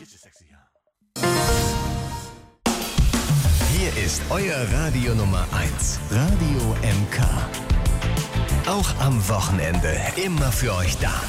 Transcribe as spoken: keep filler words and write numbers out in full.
Hier ist euer Radio Nummer eins, Radio M K. Auch am Wochenende immer für euch da.